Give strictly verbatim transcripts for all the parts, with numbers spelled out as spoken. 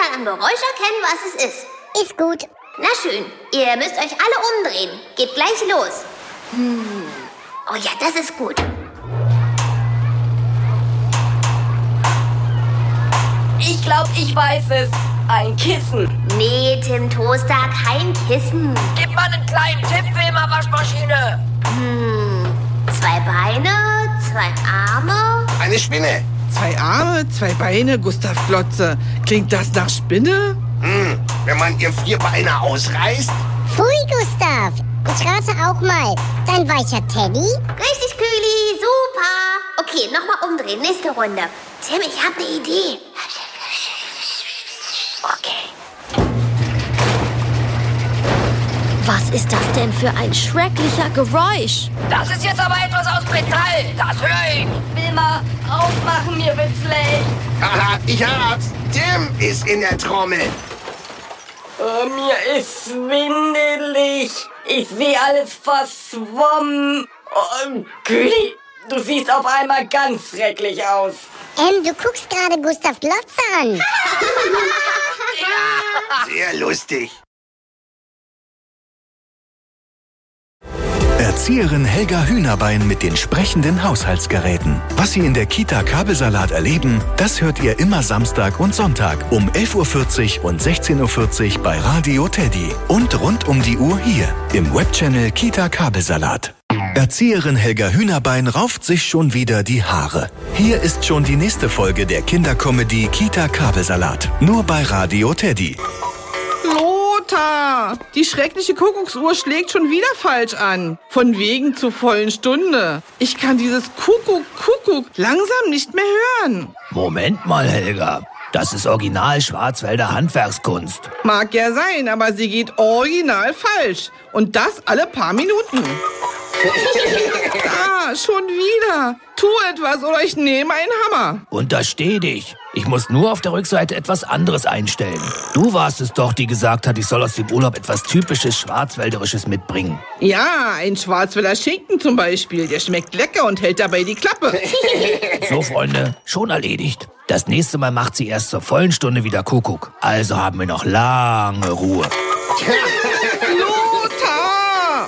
dann am Geräusch erkennen, was es ist. Ist gut. Na schön, ihr müsst euch alle umdrehen. Geht gleich los. Hm. Oh ja, das ist gut. Ich glaube, ich weiß es. Ein Kissen. Nee, Tim Toaster, kein Kissen. Gib mal einen kleinen Tipp, Wilma Waschmaschine. Hm, zwei Beine, zwei Arme. Eine Spinne. Zwei Arme, zwei Beine, Gustav Glotze. Klingt das nach Spinne? Hm, wenn man ihr vier Beine ausreißt? Pfui, Gustav. Ich rate auch mal. Dein weicher Teddy? Richtig, Kühli, super. Okay, nochmal umdrehen, nächste Runde. Tim, ich habe eine Idee. Okay. Was ist das denn für ein schrecklicher Geräusch? Das ist jetzt aber etwas aus Metall. Das höre ich. Wilma, aufmachen, mir wird schlecht. Haha, ich hab's. Tim ist in der Trommel. Oh, mir ist schwindelig. Ich sehe alles verschwommen. Oh, Kühli, du siehst auf einmal ganz schrecklich aus. Ähm, du guckst gerade Gustav Glotze an. Sehr lustig. Erzieherin Helga Hühnerbein mit den sprechenden Haushaltsgeräten. Was Sie in der Kita Kabelsalat erleben, das hört ihr immer Samstag und Sonntag um elf Uhr vierzig und sechzehn Uhr vierzig bei Radio Teddy. Und rund um die Uhr hier im Webchannel Kita Kabelsalat. Erzieherin Helga Hühnerbein rauft sich schon wieder die Haare. Hier ist schon die nächste Folge der Kindercomedy Kita Kabelsalat. Nur bei Radio Teddy. Lothar, die schreckliche Kuckucksuhr schlägt schon wieder falsch an. Von wegen zur vollen Stunde. Ich kann dieses Kuckuck, Kuckuck langsam nicht mehr hören. Moment mal, Helga. Das ist original Schwarzwälder Handwerkskunst. Mag ja sein, aber sie geht original falsch. Und das alle paar Minuten. Ah, schon wieder. Tu etwas oder ich nehme einen Hammer. Untersteh dich. Ich muss nur auf der Rückseite etwas anderes einstellen. Du warst es doch, die gesagt hat, ich soll aus dem Urlaub etwas typisches Schwarzwälderisches mitbringen. Ja, ein Schwarzwälder Schinken zum Beispiel. Der schmeckt lecker und hält dabei die Klappe. So, Freunde, schon erledigt. Das nächste Mal macht sie erst zur vollen Stunde wieder Kuckuck. Also haben wir noch lange Ruhe. Lothar!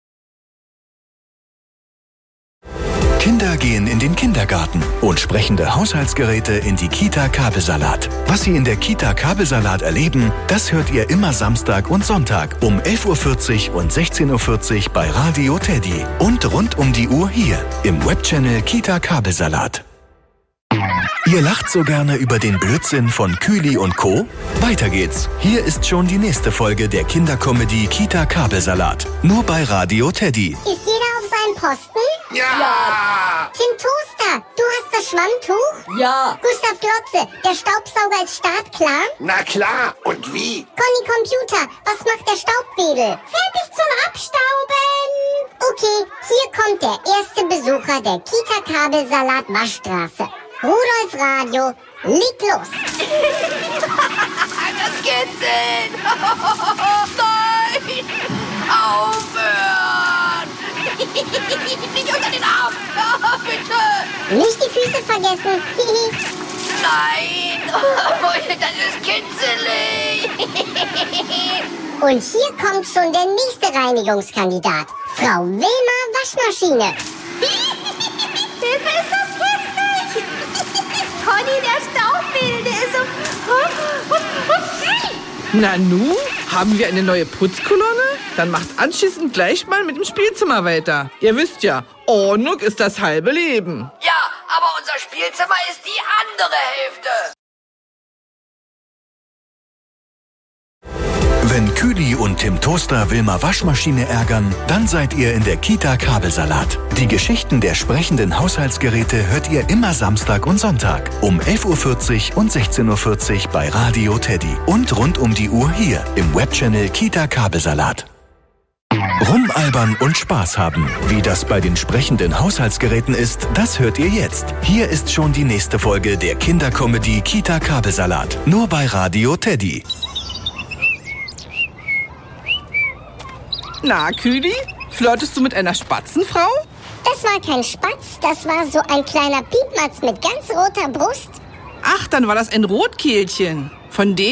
Kinder gehen in den Kindergarten und sprechende Haushaltsgeräte in die Kita Kabelsalat. Was Sie in der Kita Kabelsalat erleben, das hört ihr immer Samstag und Sonntag um elf Uhr vierzig und sechzehn Uhr vierzig bei Radio Teddy. Und rund um die Uhr hier im Webchannel Kita Kabelsalat. Ihr lacht so gerne über den Blödsinn von Kühli und Co.? Weiter geht's. Hier ist schon die nächste Folge der Kindercomedy Kita Kabelsalat. Nur bei Radio Teddy. Ist jeder auf seinen Posten? Ja! Tim Toaster, du hast das Schwammtuch? Ja. Gustav Glotze, der Staubsauger als Start klar? Na klar, und wie? Conny Computer, was macht der Staubwedel? Fertig zum Abstauben! Okay, hier kommt der erste Besucher der Kita Kabelsalat Waschstraße. Rudolf Radio, leg los! Das Kitzeln! Nein! Aufhören! Nicht unter den Arm! Oh, bitte! Nicht die Füße vergessen! Nein! Das ist kitzelig! Und hier kommt schon der nächste Reinigungskandidat. Frau Wilma Waschmaschine. Hilfe, ist das kitzlig! Conny, der Staubwedel, der ist so... Na nu, haben wir eine neue Putzkolonne? Dann macht anschließend gleich mal mit dem Spielzimmer weiter. Ihr wisst ja, Ordnung ist das halbe Leben. Ja, aber unser Spielzimmer ist die andere Hälfte. Wenn Kühli und Tim Toaster Wilma Waschmaschine ärgern, dann seid ihr in der Kita Kabelsalat. Die Geschichten der sprechenden Haushaltsgeräte hört ihr immer Samstag und Sonntag um elf Uhr vierzig und sechzehn Uhr vierzig bei Radio Teddy. Und rund um die Uhr hier im Webchannel Kita Kabelsalat. Rumalbern und Spaß haben. Wie das bei den sprechenden Haushaltsgeräten ist, das hört ihr jetzt. Hier ist schon die nächste Folge der Kindercomedy Kita Kabelsalat. Nur bei Radio Teddy. Na, Kühli, flirtest du mit einer Spatzenfrau? Das war kein Spatz, das war so ein kleiner Piepmatz mit ganz roter Brust. Ach, dann war das ein Rotkehlchen. Von dem